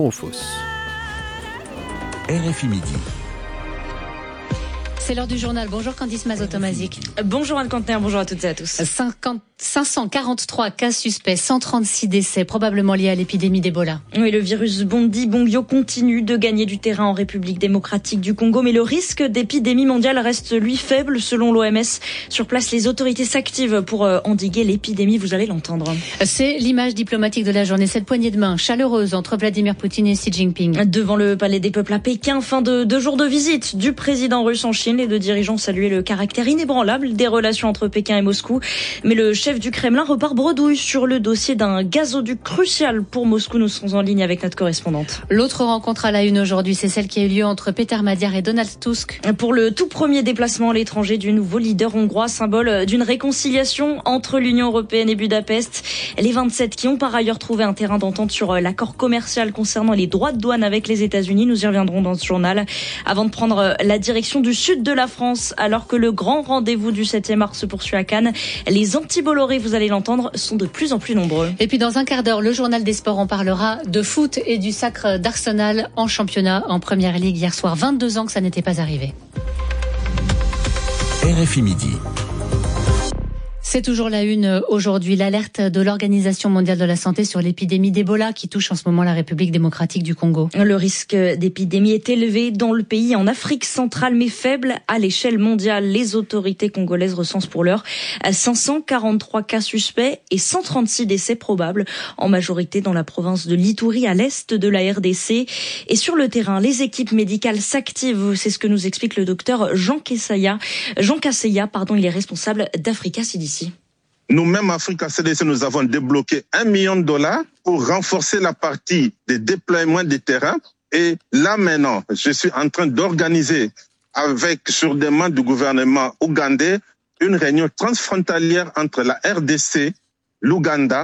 Fausse. RFI Midi. C'est l'heure du journal. Bonjour Candice Mazotomazik. Bonjour Anne Contenay, bonjour à toutes et à tous. 543 cas suspects, 136 décès, probablement liés à l'épidémie d'Ebola. Oui, le virus Bundibugyo continue de gagner du terrain en République démocratique du Congo, mais le risque d'épidémie mondiale reste, lui, faible selon l'OMS. Sur place, les autorités s'activent pour endiguer l'épidémie, vous allez l'entendre. C'est l'image diplomatique de la journée, cette poignée de main chaleureuse entre Vladimir Poutine et Xi Jinping. Devant le Palais des Peuples à Pékin, fin de 2 jours de visite du président russe en Chine. Les deux dirigeants saluaient le caractère inébranlable des relations entre Pékin et Moscou. Mais le chef du Kremlin repart bredouille sur le dossier d'un gazoduc crucial pour Moscou. Nous serons en ligne avec notre correspondante. L'autre rencontre à la une aujourd'hui, c'est celle qui a eu lieu entre Peter Madiar et Donald Tusk. Pour le tout premier déplacement à l'étranger du nouveau leader hongrois, symbole d'une réconciliation entre l'Union européenne et Budapest. Les 27 qui ont par ailleurs trouvé un terrain d'entente sur l'accord commercial concernant les droits de douane avec les États-Unis. Nous y reviendrons dans ce journal. Avant de prendre la direction du sud de la France, alors que le grand rendez-vous du 7e art se poursuit à Cannes, les anti-Bolloré, vous allez l'entendre, sont de plus en plus nombreux. Et puis dans un quart d'heure, le journal des sports, on parlera de foot et du sacre d'Arsenal en championnat en Première Ligue hier soir. 22 ans que ça n'était pas arrivé. RFI Midi. C'est toujours la une aujourd'hui, l'alerte de l'Organisation mondiale de la santé sur l'épidémie d'Ebola qui touche en ce moment la République démocratique du Congo. Le risque d'épidémie est élevé dans le pays, en Afrique centrale, mais faible à l'échelle mondiale. Les autorités congolaises recensent pour l'heure 543 cas suspects et 136 décès probables, en majorité dans la province de l'Ituri, à l'est de la RDC. Et sur le terrain, les équipes médicales s'activent. C'est ce que nous explique le docteur Jean Kasseya, il est responsable d'Africa CDC. Nous-mêmes, Africa CDC, nous avons débloqué $1 million pour renforcer la partie des déploiements des terrains. Et là, maintenant, je suis en train d'organiser, sur demande du gouvernement ougandais, une réunion transfrontalière entre la RDC, l'Ouganda